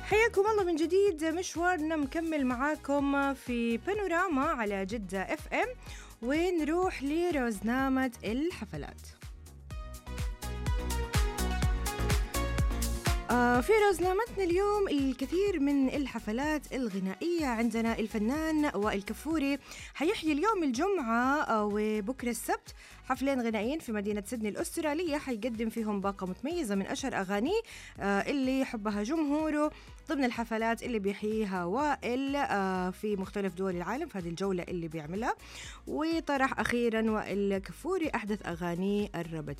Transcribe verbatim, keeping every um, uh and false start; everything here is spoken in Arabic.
حياكم الله من جديد، مشوارنا مكمل معاكم في بانوراما على جدة اف ام، ونروح لرزنامة الحفلات. آه في رزنامتنا اليوم الكثير من الحفلات الغنائية. عندنا الفنان وائل كفوري حيحيي اليوم الجمعة آه وبكرة السبت حفلين غنائيين في مدينة سيدني الأسترالية، حيقدم فيهم باقة متميزة من أشهر أغانيه آه اللي يحبها جمهوره ضمن الحفلات اللي بيحييها وائل آه في مختلف دول العالم في هذه الجولة اللي بيعملها. وطرح أخيرا وائل كفوري أحدث أغانيه الربط